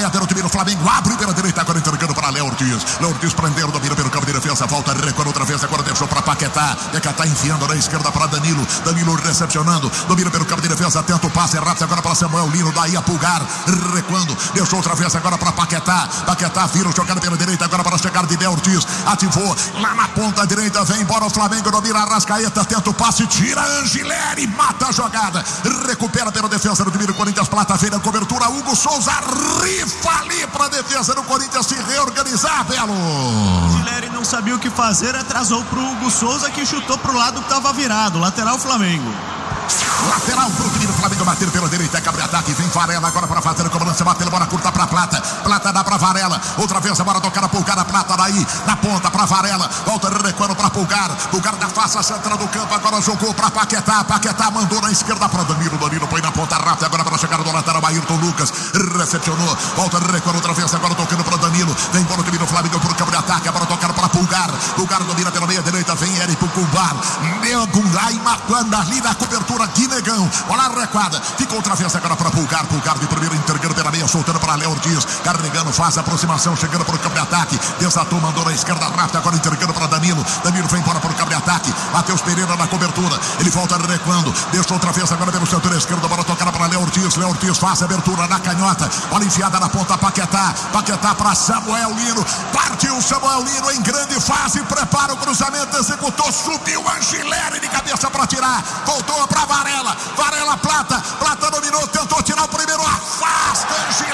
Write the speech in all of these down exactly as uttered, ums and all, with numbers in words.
meta do time do Flamengo. Abre pela direita, agora entregando para Léo Ortiz. Léo Ortiz prendendo, domina pelo campo de defesa. Volta, recua outra vez, agora deixou para Paquetá. Paquetá enfiando na esquerda para Danilo. Danilo recepcionando, domina pelo campo de defesa. Tenta o passe, rápido agora para Samuel Lino. Daí a Pulgar, recuando. Deixou outra vez agora para Paquetá. Paquetá vira jogada pela direita, agora para chegar de Léo Ortiz. Ativou lá na ponta direita. Vem embora o Flamengo, domina Arrascaeta. Tenta o passe, tira Angileri, mata a jogada. Recupera pela defesa do time do Corinthians. Plata feira, cobertura. Hugo Souza rifa ali para a defesa do Corinthians se reorganizar, Belo. Angileri não sabia o que fazer, atrasou pro Hugo Souza, que chutou pro lado que estava virado. Lateral Flamengo. Lateral pro time do Flamengo, bater pela direita, cabre ataque, vem Varela agora para fazer a cobrança, batendo bola curta para Plata, Plata dá para Varela, outra vez a bola tocada, Pulgar, a Plata daí, na ponta para Varela, volta recuando para Pulgar, Pulgar da face, central do campo, agora jogou para Paquetá, Paquetá mandou na esquerda para Danilo, Danilo põe na ponta rápida, agora para chegar do lateral, Ayrton Lucas, recepcionou, volta recuando outra vez, agora tocando para Danilo, vem embora o time do Flamengo por cabre ataque, agora tocando para Pulgar, Pulgar domina pela meia direita, vem Eric Pulgar, Negulai matando ali na cobertura, aqui Negão, bola recuada, ficou outra vez agora para Pulgar, Pulgar de primeiro entregando pela meia, soltando para Léo Ortiz, carregando, faz a aproximação, chegando para o campo de ataque, desatou, mandou na esquerda rápida, agora entregando para Danilo, Danilo vem embora para o campo de ataque, Matheus Pereira na cobertura, ele volta recuando, deixou outra vez agora pelo setor esquerdo, bola tocada para Léo Ortiz, Léo Ortiz faz a abertura na canhota, bola enfiada na ponta, Paquetá, Paquetá para Samuel Lino, partiu Samuel Lino em grande fase, prepara o cruzamento, executou, subiu Angileri de cabeça para tirar, voltou para Varela, Varela, Plata, Plata dominou, tentou tirar o primeiro, afasta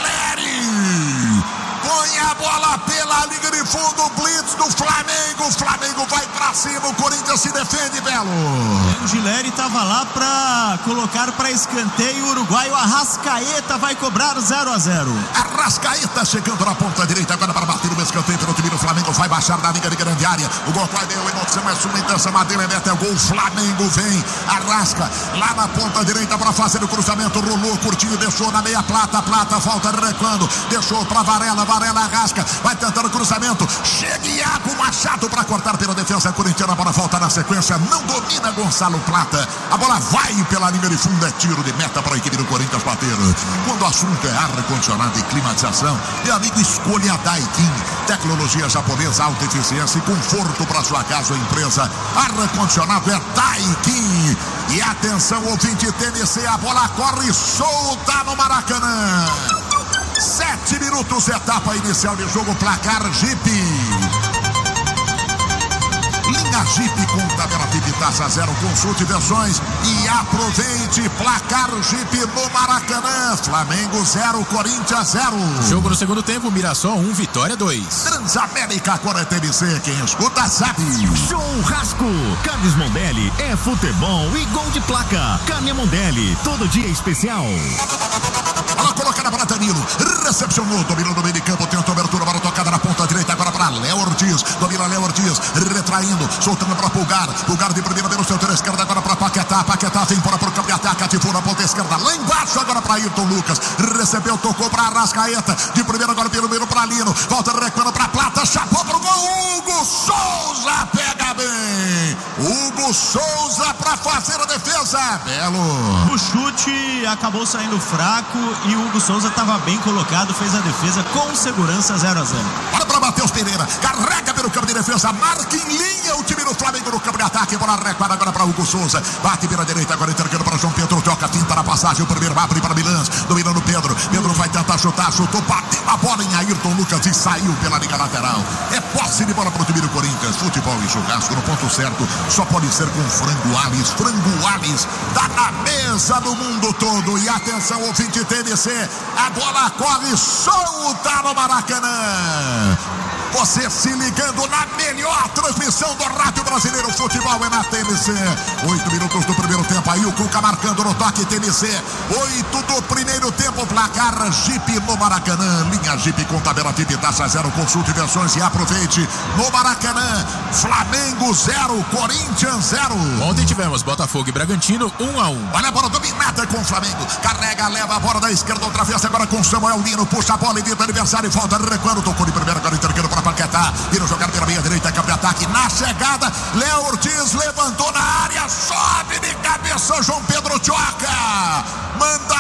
Angileri, põe a bola pela linha de fundo, blitz do Flamengo, o Flamengo vai pra cima, o Corinthians se defende, Belo. O Angileri tava lá pra colocar pra escanteio, o uruguaio Arrascaeta vai cobrar zero a zero. Arrascaeta chegando na ponta direita, agora para bater o escanteio pelo time do Flamengo, vai baixar da linha de grande área, o gol vai deu, emoção é suma intensa, Madeira mete o gol, Flamengo vem, Arrasca lá na ponta direita para fazer o cruzamento, rolou, curtiu, deixou na meia, Plata, Plata, volta recuando, deixou para Varela, Varela Arrasca, vai tentando o cruzamento, chega Iago Machado para cortar pela defesa corintiana, a bola volta na sequência, não domina Gonçalo Plata, a bola vai pela linha de fundo, é tiro de meta para a equipe do Corinthians bater. Quando o assunto é ar-condicionado e climatização, meu amigo, escolha a Daikin, tecnologia japonesa, alta eficiência e conforto para sua casa ou empresa, ar-condicionado é Daikin. E atenção, ouvinte T N C, a bola corre solta no Maracanã. Sete minutos, etapa inicial de jogo, placar Jeep. Linha Jeep com tabela Jeep taxa zero, consulte versões e aproveite. Placar Jeep no Maracanã, Flamengo zero, Corinthians zero. Jogo no segundo tempo, Mirassol um, Vitória dois. Transamérica, agora é T V C, quem escuta sabe. Churrasco, Carnes Mondelli é futebol e gol de placa. Carne Mondelli, todo dia especial. Bola colocada para Danilo, recepcionou, dominou no meio de campo, tentou abertura, bola tocada na ponta direita, agora para Léo Ortiz, domina Léo Ortiz, retraindo, soltando para Pulgar, Pulgar de primeira pelo setor esquerdo, agora para Paquetá, Paquetá vem para o campo de ataque, ativou na ponta esquerda, lá embaixo agora para Ayrton Lucas, recebeu, tocou para Arrascaeta, de primeira agora pelo meio para Lino, volta recuando para Plata, chapou para o gol, Hugo Souza pega bem, Hugo Souza para fazer a defesa, Belo. O chute acabou saindo fraco e o Hugo Souza estava bem colocado, fez a defesa com segurança, zero a zero. Olha para Matheus Pereira, carrega pelo campo de defesa, marca em linha o time do Flamengo no campo de ataque, bola recuada agora para Hugo Souza, bate pela direita, agora entregando para João Pedro, toca, finta na passagem, o primeiro abre para Milãs, dominando Pedro, Pedro vai tentar chutar, chutou, bateu a bola em Ayrton Lucas e saiu pela linha lateral. É posse de bola para o time do Corinthians, futebol e churrasco no ponto certo, só pode ser com Frango Alves, Frango Alves, tá na mesa do mundo todo, e atenção, ouvinte T N C, a bola corre solta no Maracanã. Você se ligando na melhor transmissão do Rádio Brasileiro, futebol é na T N C. Oito minutos do primeiro tempo, aí o Cuca marcando no toque, T N C. Oito do primeiro tempo, placar Jeep no Maracanã. Linha Jeep com tabela Jeep taxa zero, consulte versões e aproveite. No Maracanã, Flamengo zero, Corinthians zero. Ontem tivemos Botafogo e Bragantino um a um. Olha a bola dominada com o Flamengo, carrega, leva a bola da esquerda outra vez, agora com Samuel Lino, puxa a bola e dentro do adversário, volta recuando, tocou de primeira, agora entregando para Paquetá, vira jogar pela meia direita, campo de ataque, na chegada, Léo Ortiz levantou na área, sobe de cabeça, João Pedro choca, manda pela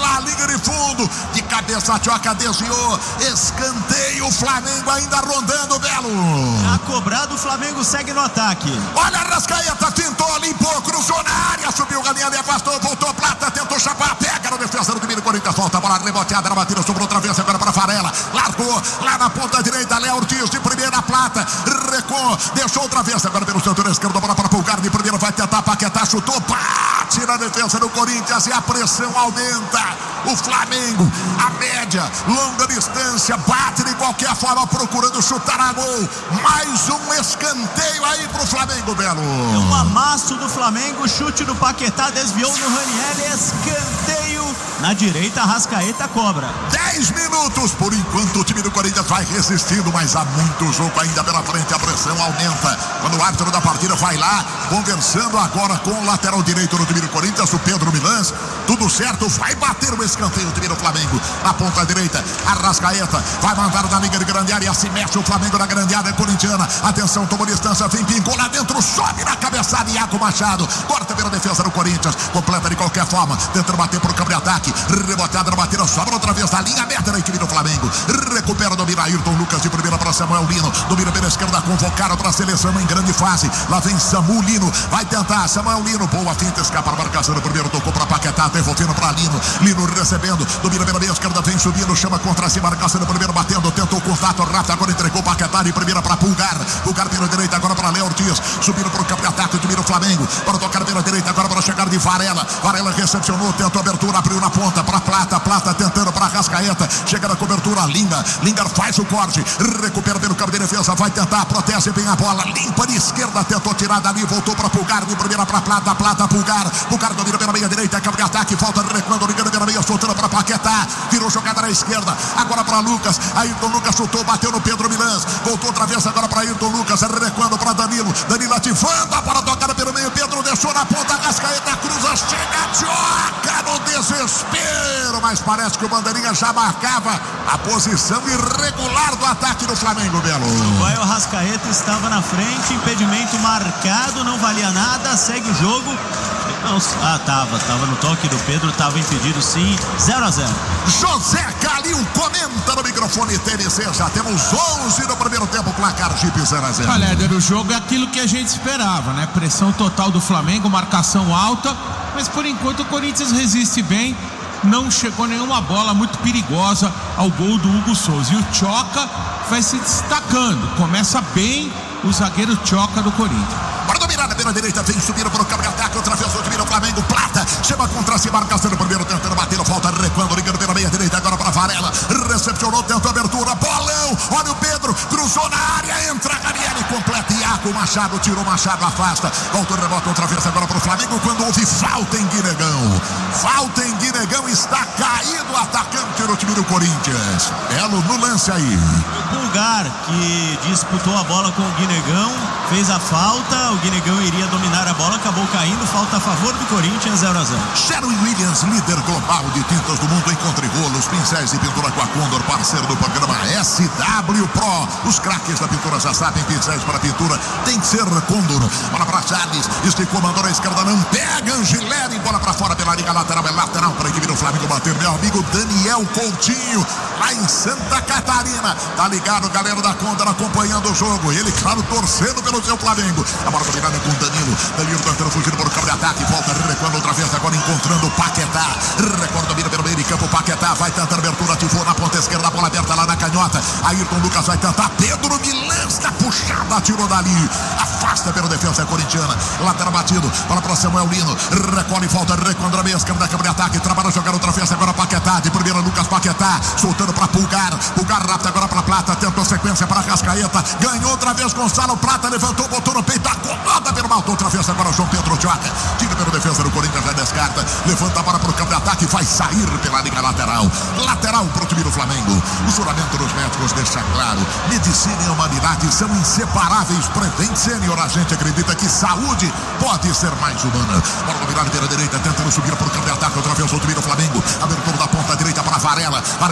lá, linha de fundo, de cabeça a Tioca desviou, escanteio, o Flamengo ainda rondando, Belo. Tá cobrado, o Flamengo segue no ataque. Olha a Arrascaeta, tentou, limpou, cruzou na área, subiu, Galinha, afastou, voltou, Plata, tentou chapar, pega no defesa do time do Corinthians, volta a bola reboteada na batida, sobrou outra vez agora para Varela, largou lá na ponta direita, Léo Ortiz de primeira, Plata, recuou, deixou outra vez agora pelo setor esquerdo, bola para Pulgar de primeira, vai tentar, Paquetá, chutou, pá, tira a defesa do Corinthians e a pressão aumenta. O Flamengo, a média, longa distância, bate de qualquer forma, procurando chutar a gol. Mais um escanteio aí pro Flamengo, Belo. Um amasso do Flamengo, chute do Paquetá, desviou no Ranieri, escanteio na direita, Arrascaeta cobra. dez minutos, por enquanto o time do Corinthians vai resistindo, mas há muito jogo ainda pela frente, a pressão aumenta. Quando o árbitro da partida vai lá, conversando agora com o lateral direito do time do Corinthians, o Pedro Milans, tudo certo, vai bater o escanteio do time do Flamengo. Na ponta direita, Arrascaeta vai mandar na linha de grande área, se mexe o Flamengo na grande área corintiana. Atenção, tomou distância, vem, pingou lá dentro, sobe na cabeçada, Iago Machado, corta pela defesa do Corinthians, completa de qualquer forma, tenta bater por campo de ataque, rebotada na batida, sobra outra vez na linha aberta da equipe do Flamengo, recupera, domina Ayrton Lucas de primeira para Samuel Lino, domina pela esquerda, convocado para a seleção em grande fase, lá vem Samu Lino, vai tentar, Samuel Lino, boa finta, escapa a marcação do primeiro, tocou para Paquetá, devolvendo para Lino, Lino recebendo, domina pela meia esquerda, vem subindo, chama contra si, marcação do primeiro, batendo, tentou o contato rápido, agora entregou Paquetá de primeira para Pulgar, Pulgar pela direita, agora para Léo Ortiz, subindo para o campo de ataque, domina o Flamengo, para tocar pela direita, agora para chegar de Varela, Varela recepcionou, tentou abertura, abriu na ponta, para Plata, Plata tentando para Arrascaeta, chega na cobertura, Linda, Linda faz o corte, recupera pelo campo de defesa, vai tentar, protege bem a bola, limpa de esquerda, tentou tirar dali, voltou para Pulgar, de primeira para Plata, Plata, Pulgar, Pulgar domina pela meia direita, campo de ataque, falta recuando, ligando pela meia, soltando para Paquetá, virou jogada na esquerda, agora para Lucas, Ayrton Lucas chutou, bateu no Pedro Milans, voltou outra vez agora para Ayrton Lucas, recuando para Danilo, Danilo ativando a bola tocada pelo meio, Pedro deixou na ponta, Arrascaeta cruza, chega, Tioca no desespero, mas parece que o Bandeirinha já marcava a posição irregular do ataque do Flamengo, Belo. O Arrascaeta estava na frente, impedimento marcado, não valia nada, segue o jogo. Não, ah, tava, tava no toque do Pedro, tava impedido sim, zero a zero. José Calil comenta no microfone T V C, já temos onze no primeiro tempo, placar Chip zero a zero. Olha, Éder, o jogo é aquilo que a gente esperava, né? Pressão total do Flamengo, marcação alta, mas por enquanto o Corinthians resiste bem, não chegou nenhuma bola muito perigosa ao gol do Hugo Souza, e o Tioca vai se destacando, começa bem o zagueiro Tioca do Corinthians. Para dominar pela direita, vem subindo para o campo de ataque, outra vez o time do Flamengo, Plata, chama contra si, marcação no primeiro, tentando bater, falta, recuando, ligando pela meia direita, agora para Varela, recepcionou, tentou abertura, bolão, olha o Pedro, cruzou na área, entra a Gabriele, completa, Iago Machado, tirou Machado, afasta, volta o rebote outra vez agora para o Flamengo, quando houve falta em Guinegão, falta em Guinegão, está caído o atacante do time do Corinthians, Belo no lance aí. O Pulgar, que disputou a bola com o Guinegão, fez a falta, o Guinegão iria dominar a bola, acabou caindo, falta a favor do Corinthians, zero a zero. Sherwin Williams, líder global de tintas do mundo, encontre rolos, pincéis e pintura com a Condor, parceiro do programa S W Pro. Os craques da pintura já sabem, pincéis para pintura tem que ser Condor. Bola para Charles, esticou, mandou na esquerda, não pega, Angileri, bola para fora pela liga lateral, é lateral para a equipe do Flamengo bater, meu amigo Daniel Coutinho, lá em Santa Catarina, tá ligado, galera da Condor acompanhando o jogo, ele, claro, torcendo pelo seu Flamengo. A bola dominada com Danilo, Danilo tentando fugir por campo de ataque, volta, recuando outra vez, agora encontrando o Paquetá, recorda, domina pelo meio de campo, Paquetá vai tentar abertura, ativou na ponta esquerda, a bola aberta lá na canhota, Ayrton Lucas vai tentar, Pedro Milans tá puxada, atirou dali, afasta pela defesa corintiana, lateral batido, bola para Samuel Lino, recolhe e volta, recuando na meia esquerda, campo de ataque, trabalha jogar outra vez, agora Paquetá, de primeira Lucas Paquetá, soltando para Pulgar, Pulgar rápido agora para Plata, tentou sequência para Arrascaeta, ganhou outra vez Gonçalo, Plata levantou, botou no peito, acomoda pelo malto, outra vez agora João Pedro Tioca, tira pelo defesa do Corinthians, já descarta, levanta a bola para o campo de ataque, vai sair pela liga lateral, lateral para o time do Flamengo. O juramento dos médicos deixa claro, medicina e humanidade são inseparáveis. Prevent Senior, a gente acredita que saúde pode ser mais humana. Bola dominada pela direita, tentando subir para o campo de ataque, outra vez o time do Flamengo, abertura da ponta direita para Varela, Varela recebe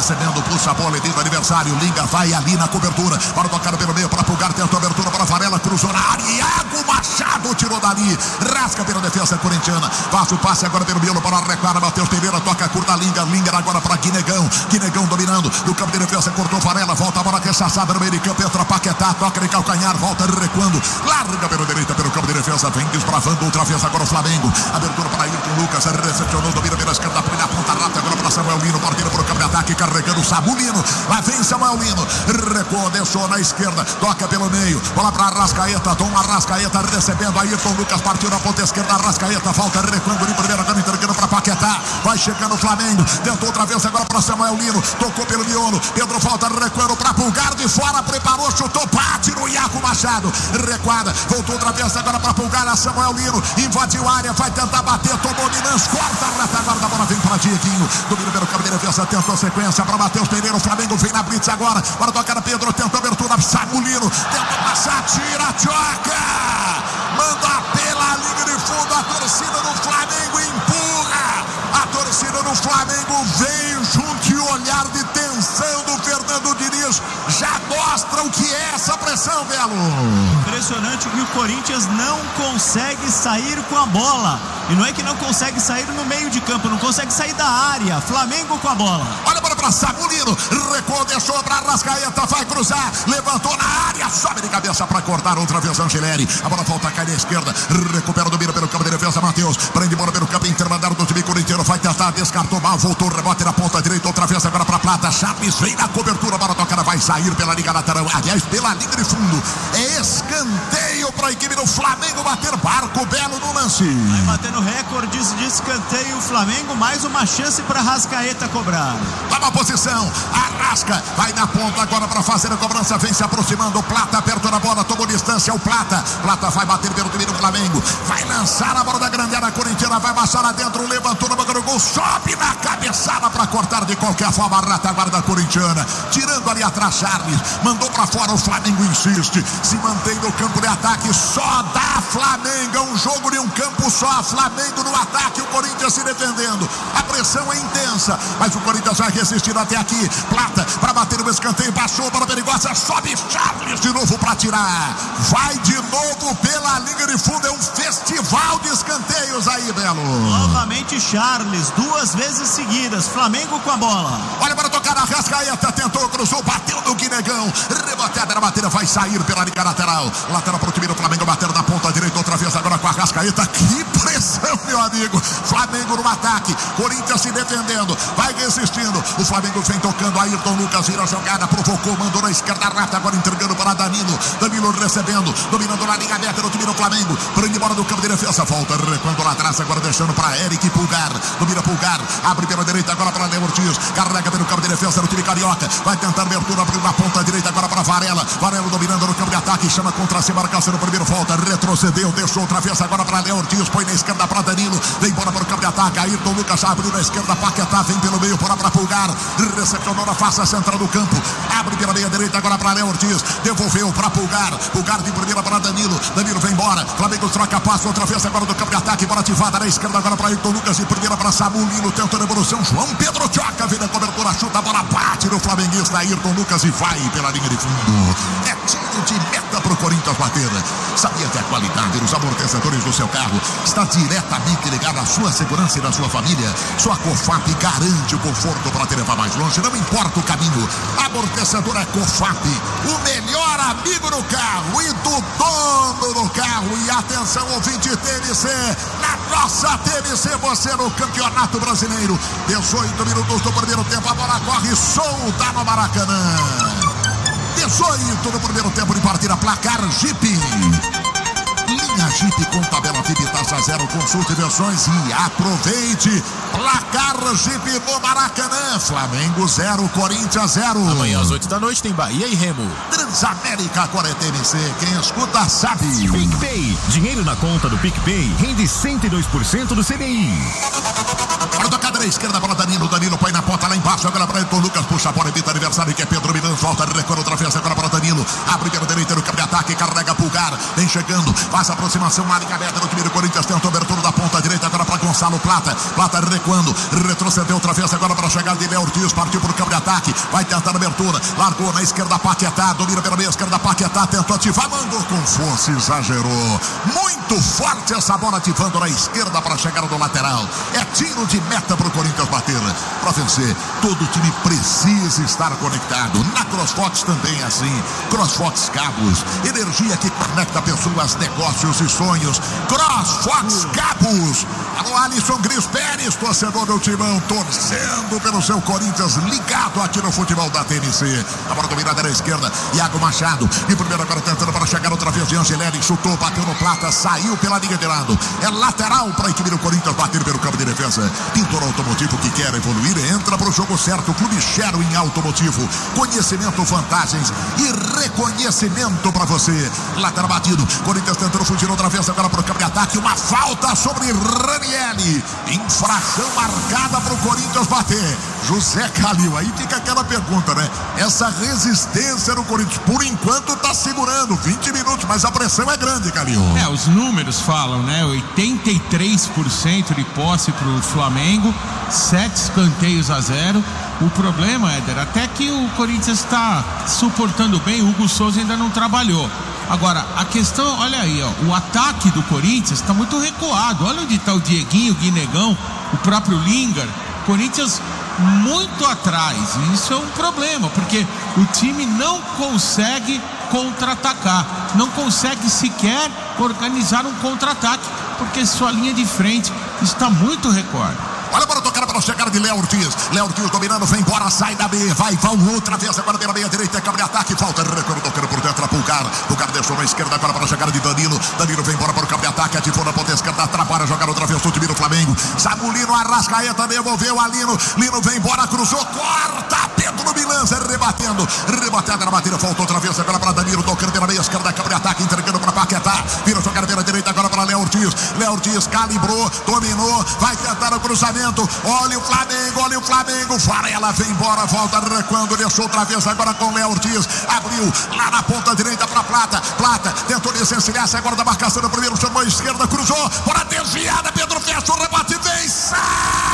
recebendo, puxa a bola, evita adversário, Linga vai ali na cobertura, para tocar pelo meio, para Pulgar, tenta a abertura para Varela, cruzou na área, Iago Machado tirou dali, rasca pela defesa corintiana, faz o passe agora pelo miolo para Requara, Matheus Pereira, toca curta, Linga, Linga agora para Guinegão, Guinegão dominando, no campo de defesa, cortou Varela, volta a bola rechaçada no meio de campo, entra Paquetá, toca de calcanhar, volta recuando, larga pela direita, pelo campo de defesa, vem desbravando outra vez agora o Flamengo, abertura para Ayrton Lucas, recepcionou, domina pela esquerda, primeira ponta rata, agora para Samuel Lino, partida para o campo de ataque, carregando o Sabulino, lá vem Samuel Lino, recuou, deixou na esquerda, toca pelo meio, bola para Arrascaeta, Tom Arrascaeta recebendo, Ayrton Lucas partiu na ponta esquerda, Arrascaeta, volta recuando de primeira, agora entregando para Paquetá, vai chegando o Flamengo, tentou outra vez agora para Samuel Lino, tocou pelo miolo, Pedro volta recuando para Pulgar, de fora, preparou, chutou, bate no Iago Machado, recuada, voltou outra vez agora para Pulgar, a Samuel Lino, invadiu a área, vai tentar bater, tomou Minas, corta a retaguarda, a bola vem para Dieguinho, domina pelo campo de defesa, tentou a sequência para Matheus Pereira, o Flamengo vem na blitz agora, para tocar a Pedro, tenta a abertura, Sabulino, tenta passar, tira, choca, manda pela linha de fundo, a torcida do Flamengo empurra, a torcida do Flamengo vem junto e o olhar de tensão do Fernando Diniz já mostra o que é essa pressão, Belo. Impressionante que o Corinthians não consegue sair com a bola. E não é que não consegue sair no meio de campo, não consegue sair da área. Flamengo com a bola. Olha a bola para Sabulino, recuou, deixou para Arrascaeta, vai cruzar, levantou na área, sobe de cabeça para cortar outra vez Angeleri. A bola volta a cair à esquerda, recupera o domínio pelo campo de defesa, Matheus, prende bola pelo campo intermediário do time corintiano, vai tentar, descartou mal, voltou, rebote na ponta direita, outra vez agora para Plata, Chaves vem na cobertura, a bola tocada, vai sair pela liga lateral, aliás, pela linha de fundo. É escanteio para a equipe do Flamengo bater, Barco Belo no lance. Vai batendo recordes de escanteio o Flamengo, mais uma chance para Arrascaeta cobrar. Toma a posição, Arrasca, vai na ponta agora para fazer a cobrança, vem se aproximando, Plata perto da bola, tomou distância, o Plata, Plata vai bater pelo time do Flamengo, vai lançar a bola da grande área corintiana, vai baixar lá dentro, levantou na boca do gol, sobe na cabeçada para cortar de qualquer forma a retaguarda corintiana, tirando ali atrás Charles, mandou para fora, o Flamengo insiste, se mantém no campo de ataque, só dá Flamengo, é um jogo de um campo só, Flamengo no ataque, o Corinthians se defendendo, a pressão é intensa, mas o Corinthians vai resistindo até aqui, Plata para bater no escanteio, baixou para perigosa, sobe Charles de novo para tirar, vai de novo pela linha de fundo, é um festival de escanteios aí, Belo. Novamente Charles, duas vezes seguidas, Flamengo com a bola. Olha para tocar a Arrascaeta, tentou, cruzou, bateu no Guinegão, reboteada na batida, vai sair pela linha lateral, lateral para o time do Flamengo, bater na ponta direita, outra vez agora com a Arrascaeta, que pressão, meu amigo, Flamengo no ataque, Corinthians se defendendo, vai resistindo, o Flamengo vem tocando, Ayrton Lucas vira a jogada, provocou, mandou na esquerda, rata, agora entregando para Danilo, Danilo recebendo, dominando na linha aberta no time do Flamengo, prende bola do campo de defesa, volta, recuando lá atrás, agora deixando para Eric Pulgar, domina Pulgar, abre pela direita agora para Léo Ortiz, carrega pelo campo de defesa no time carioca, vai tentar abertura, abriu na ponta direita agora para Varela, Varela dominando no campo de ataque, chama contra si, marcação no primeiro, volta, retrocedeu, deixou outra vez agora para Léo Ortiz, põe na esquerda para Danilo, vem bola para o campo de ataque, Ayrton Lucas abriu na esquerda, Paquetá vem pelo meio, bola para Pulgar, recepcionou na face central do campo, abre pela meia direita agora para Léo Ortiz, devolveu para Pulgar, Pulgar de primeira para Danilo, Danilo vem embora, Flamengo troca passo, outra vez agora do campo de ataque, bola ativada na esquerda agora para Ayrton Lucas, de primeira para Sabulino, tenta a evolução, João Pedro choca, vem na cobertura, chuta, a bola bate no flamenguista Ayrton Lucas e vai pela linha de fundo, é tiro de meta para o Corinthians bater. Sabia que a qualidade dos amortecedores do seu carro está diretamente ligada à sua segurança e da sua família? Sua Cofap garante o conforto para te levar mais longe, não importa o caminho. Amortecedor é Cofap, o melhor amigo do carro e do dono do carro. E atenção, ouvinte T M C, na nossa T M C, você no Campeonato Brasileiro. dezoito minutos do primeiro tempo, a bola corre solta no Maracanã. dezoito no primeiro tempo de partida, placar Jeep. Linha Jeep com tabela V I P taxa zero, consulte versões e aproveite. Placar Jeep no Maracanã, Flamengo zero, Corinthians zero. Amanhã às oito da noite tem Bahia e Remo. Transamérica, agora é T M C, quem escuta sabe. PicPay, dinheiro na conta do PicPay rende cento e dois por cento do C D I. Para tocar da esquerda para Danilo, Danilo põe na ponta lá embaixo, agora para Ayrton Lucas, puxa a bola, evita adversário que é Pedro Milan, volta, recuando outra vez agora para Danilo. Danilo, abre pela direita no campo de ataque, carrega Pulgar, vem chegando, faz a aproximação, uma linha aberta no time do Corinthians, tenta a abertura da ponta direita agora para Gonçalo Plata, Plata recuando, retrocedeu outra vez agora para chegar de Léo Ortiz, partiu para o campo de ataque, vai tentar a abertura, largou na esquerda Paquetá, domina pela meia esquerda Paquetá, tentou ativar, mandou com força, exagerou, muito forte essa bola ativando na esquerda para chegar do lateral, é tiro de meta para o Corinthians bater, para vencer, todo time precisa estar conectado, na CrossFox também é assim, CrossFox Cabos, energia que conecta pessoas, negócios e sonhos, CrossFox Cabos, alô Alisson Gris Pérez, torcedor do Timão, torcendo pelo seu Corinthians, ligado aqui no futebol da T N C, a bola dominada na esquerda, Iago Machado, e primeiro agora tentando para chegar outra vez de Angelelli, chutou, bateu no Plata, saiu pela linha de lado, é lateral para a equipe do Corinthians bater pelo campo de defesa, Pintor Automotivo que quer evoluir, entra para o jogo certo, Clube Sherwin Automotivo, conhecimento, vantagens e reconhecimento para você, lateral batido, Corinthians tentando fugir outra vez agora para o campo de ataque, uma falta sobre Ranieri, infração marcada para o Corinthians bater, José Calil, aí fica aquela pergunta, né? Essa resistência no Corinthians, por enquanto tá segurando, vinte minutos, mas a pressão é grande, Calil. É, os números falam, né? oitenta e três por cento de posse pro Flamengo, sete escanteios a zero. O problema, Éder, até que o Corinthians está suportando bem, o Hugo Souza ainda não trabalhou. Agora, a questão, olha aí, ó, o ataque do Corinthians está muito recuado. Olha onde está o Dieguinho, o Guinegão, o próprio Lingard. Corinthians muito atrás. E isso é um problema, porque o time não consegue contra-atacar, não consegue sequer organizar um contra-ataque, porque sua linha de frente está muito recuada. Olha para tocar para chegar de Léo Ortiz. Léo Ortiz dominando, vem embora, sai da meia, vai, vai outra vez agora pela meia direita, é cabo de ataque, falta, recuo, tocando por dentro, a Pulgar. Pulgar deixou na esquerda agora para chegar de Danilo. Danilo vem embora para o cabo de ataque, ativou na ponta esquerda, atrapalha, jogar outra vez o time do Flamengo. Sabulino, Arrascaeta, devolveu a Lino. Lino vem embora, cruzou, corta, Pedro Milanza, rebatendo, rebatendo na batida, faltou outra vez agora para Danilo, tocando pela meia esquerda, cabo de ataque, entregando para Paquetá. Vira jogar pela direita agora para Léo Ortiz. Léo Ortiz calibrou, dominou, vai tentar o cruzamento. Olha o Flamengo, olha o Flamengo. Varela vem embora, volta recuando, deixou outra vez agora com Léo Ortiz. Abriu lá na ponta direita para Plata. Plata tentou licenciar-se agora da marcação do primeiro, chamou a esquerda, cruzou, para dentro.